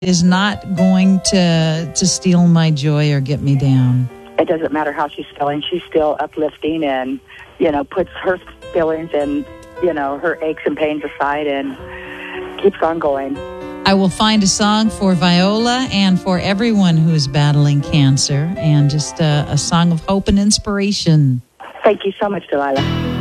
is not going to steal my joy or get me down. It doesn't matter how she's feeling. She's still uplifting and, puts her feelings and, her aches and pains aside and keeps on going. I will find a song for Viola and for everyone who is battling cancer, and just a song of hope and inspiration. Thank you so much, Delilah.